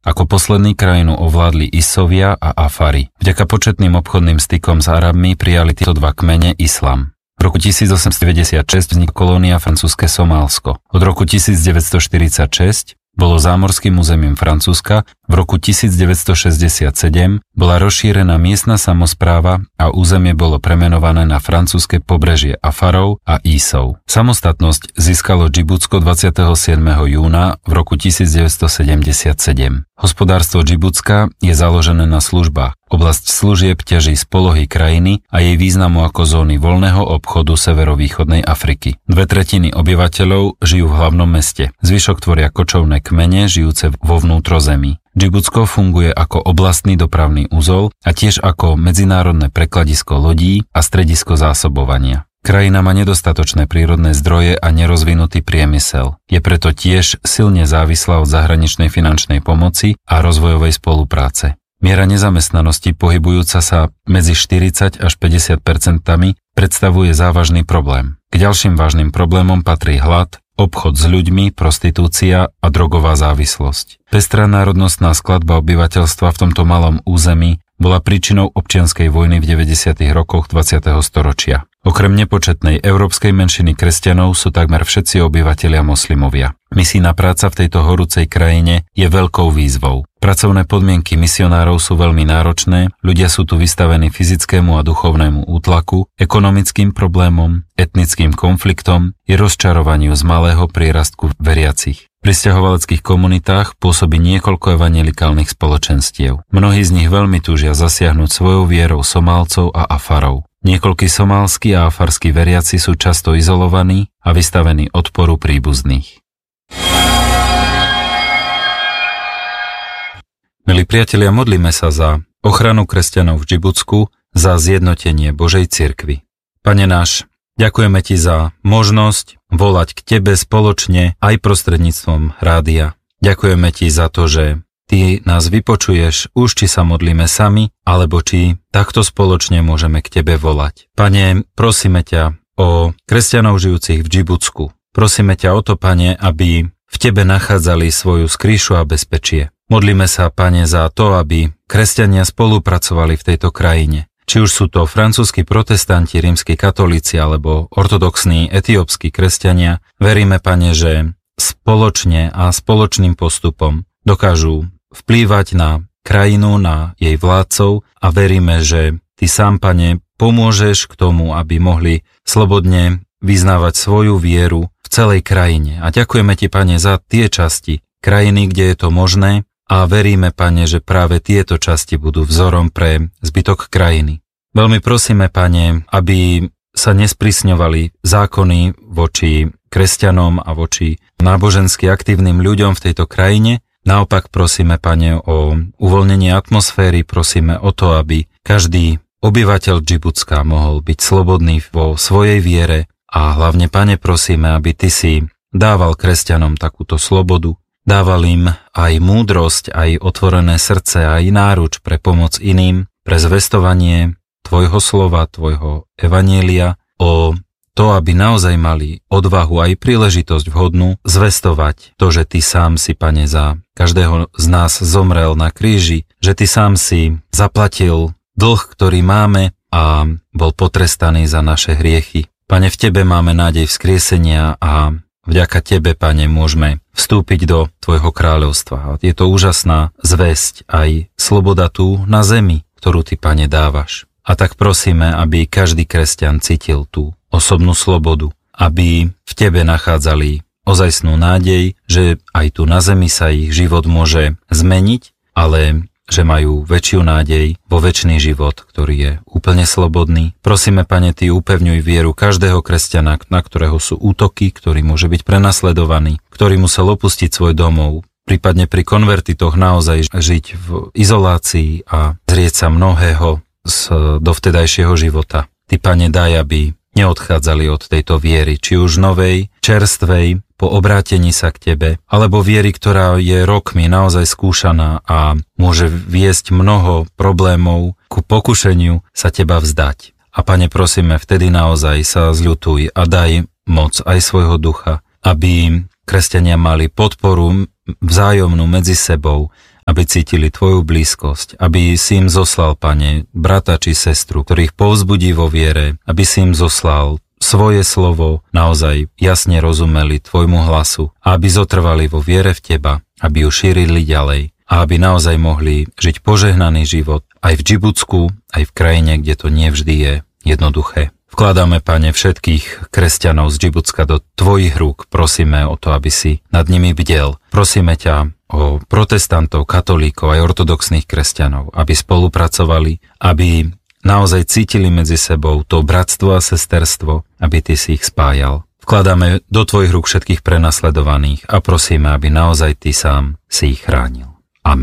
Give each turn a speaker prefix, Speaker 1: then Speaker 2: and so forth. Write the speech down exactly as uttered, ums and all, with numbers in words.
Speaker 1: Ako posledný krajinu ovládli Isovia a Afari. Vďaka početným obchodným stykom s Arabmi prijali tieto dva kmene islam. V roku tisícosemstodeväťdesiatšesť vznikla kolónia francúzske Somálsko. Od roku tisícdeväťstoštyridsaťšesť bolo zámorským územím Francúzska, v roku tisícdeväťstošesťdesiatsedem bola rozšírená miestna samospráva a územie bolo premenované na francúzske pobrežie Afarov a Ísov. Samostatnosť získalo Džibutsko dvadsiateho siedmeho júna v roku tisícdeväťstosedemdesiatsedem. Hospodárstvo Džibutska je založené na službách. Oblasť služieb ťaží z polohy krajiny a jej významu ako zóny voľného obchodu severovýchodnej Afriky. Dve tretiny obyvateľov žijú v hlavnom meste. Zvyšok tvoria kočovné kmene žijúce vo vnútrozemí. Džibutsko funguje ako oblastný dopravný uzol a tiež ako medzinárodné prekladisko lodí a stredisko zásobovania. Krajina má nedostatočné prírodné zdroje a nerozvinutý priemysel. Je preto tiež silne závislá od zahraničnej finančnej pomoci a rozvojovej spolupráce. Miera nezamestnanosti pohybujúca sa medzi štyridsať až päťdesiat percentami predstavuje závažný problém. K ďalším vážnym problémom patrí hlad, obchod s ľuďmi, prostitúcia a drogová závislosť. Pestrá národnostná skladba obyvateľstva v tomto malom území bola príčinou občianskej vojny v deväťdesiatych rokoch dvadsiateho storočia. Okrem nepočetnej európskej menšiny kresťanov sú takmer všetci obyvatelia moslimovia. Misijná práca v tejto horúcej krajine je veľkou výzvou. Pracovné podmienky misionárov sú veľmi náročné, ľudia sú tu vystavení fyzickému a duchovnému útlaku, ekonomickým problémom, etnickým konfliktom i rozčarovaniu z malého prírastku veriacich. V prisťahovaleckých komunitách pôsobí niekoľko evanjelikálnych spoločenstiev. Mnohí z nich veľmi túžia zasiahnuť svojou vierou Somálcov a Afarov. Niekoľkí somálski a afarskí veriaci sú často izolovaní a vystavení odporu príbuzných. Milí priatelia, modlíme sa za ochranu kresťanov v Džibutsku, za zjednotenie Božej cirkvi. Pane náš, ďakujeme Ti za možnosť volať k Tebe spoločne aj prostredníctvom rádia. Ďakujeme Ti za to, že Ty nás vypočuješ, už či sa modlíme sami, alebo či takto spoločne môžeme k Tebe volať. Pane, prosíme ťa o kresťanov žijúcich v Džibutsku. Prosíme ťa o to, Pane, aby v Tebe nachádzali svoju skrýšu a bezpečie. Modlíme sa, Pane, za to, aby kresťania spolupracovali v tejto krajine. Či už sú to francúzski protestanti, rímski katolíci alebo ortodoxní etiópski kresťania, veríme, Pane, že spoločne a spoločným postupom dokážu vplývať na krajinu, na jej vládcov a veríme, že Ty sám, Pane, pomôžeš k tomu, aby mohli slobodne vyznávať svoju vieru v celej krajine. A ďakujeme Ti, Pane, za tie časti krajiny, kde je to možné a veríme, Pane, že práve tieto časti budú vzorom pre zbytok krajiny. Veľmi prosíme, Pane, aby sa nesprísňovali zákony voči kresťanom a voči nábožensky aktívnym ľuďom v tejto krajine. Naopak prosíme, Pane, o uvoľnenie atmosféry, prosíme o to, aby každý obyvateľ Džibutska mohol byť slobodný vo svojej viere a hlavne, Pane, prosíme, aby Ty si dával kresťanom takúto slobodu, dával im aj múdrosť, aj otvorené srdce, aj náruč pre pomoc iným, pre zvestovanie Tvojho slova, Tvojho evanjelia, o to, aby naozaj mali odvahu aj príležitosť vhodnú zvestovať to, že Ty sám si, Pane, za každého z nás zomrel na kríži, že Ty sám si zaplatil dlh, ktorý máme a bol potrestaný za naše hriechy. Pane, v Tebe máme nádej vzkriesenia a vďaka Tebe, Pane, môžeme vstúpiť do Tvojho kráľovstva. Je to úžasná zvesť, aj sloboda tu na zemi, ktorú Ty, Pane, dávaš. A tak prosíme, aby každý kresťan cítil tú osobnú slobodu, aby v Tebe nachádzali ozajstnú nádej, že aj tu na zemi sa ich život môže zmeniť, ale že majú väčšiu nádej vo večný život, ktorý je úplne slobodný. Prosíme, Pane, Ty upevňuj vieru každého kresťana, na ktorého sú útoky, ktorý môže byť prenasledovaný, ktorý musel opustiť svoj domov, prípadne pri konvertitoch naozaj žiť v izolácii a zrieť sa mnohého z dovtedajšieho života. Ty, Pane, daj, aby neodchádzali od tejto viery, či už novej, čerstvej, po obrátení sa k Tebe, alebo viery, ktorá je rokmi naozaj skúšaná a môže viesť mnoho problémov ku pokušeniu sa Teba vzdať. A Pane, prosíme, vtedy naozaj sa zľutuj a daj moc aj svojho ducha, aby kresťania mali podporu vzájomnú medzi sebou, aby cítili tvoju blízkosť, aby si im zoslal, Pane, brata či sestru, ktorých povzbudí vo viere, aby si im zoslal svoje slovo, naozaj jasne rozumeli tvojmu hlasu a aby zotrvali vo viere v teba, aby ju šírili ďalej a aby naozaj mohli žiť požehnaný život aj v Džibutsku, aj v krajine, kde to nevždy je jednoduché. Vkladáme, Pane, všetkých kresťanov z Džibutska do tvojich rúk, prosíme o to, aby si nad nimi bdel. Prosíme ťa o protestantov, katolíkov aj ortodoxných kresťanov, aby spolupracovali, aby naozaj cítili medzi sebou to bratstvo a sesterstvo, aby ty si ich spájal. Vkladáme do tvojich rúk všetkých prenasledovaných a prosíme, aby naozaj ty sám si ich chránil.